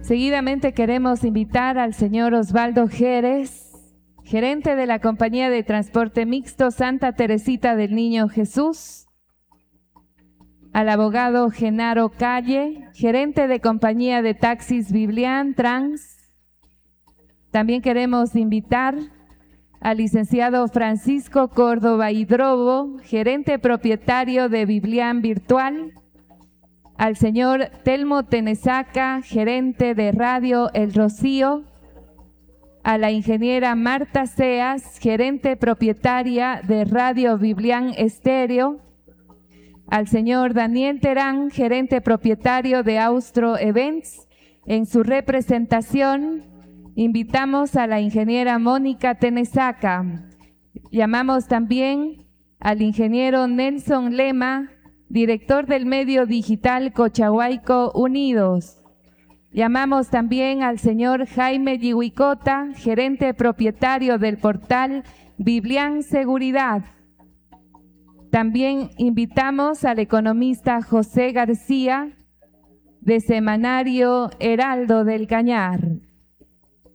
Seguidamente queremos invitar al señor Osvaldo Jerez, gerente de la Compañía de Transporte Mixto Santa Teresita del Niño Jesús, al abogado Genaro Calle, gerente de Compañía de Taxis Biblian Trans. También queremos invitar al licenciado Francisco Córdoba Hidrobo, gerente propietario de Biblian Virtual, al señor Telmo Tenesaca, gerente de Radio El Rocío, a la ingeniera Marta Seas, gerente propietaria de Radio Biblian Estéreo, al señor Daniel Terán, gerente propietario de Austro Events. En su representación, invitamos a la ingeniera Mónica Tenesaca. Llamamos también al ingeniero Nelson Lema, director del medio digital Cochahuayco Unidos. Llamamos también al señor Jaime Yihuicota, gerente propietario del portal Biblian Seguridad. También invitamos al economista José García, de Semanario Heraldo del Cañar.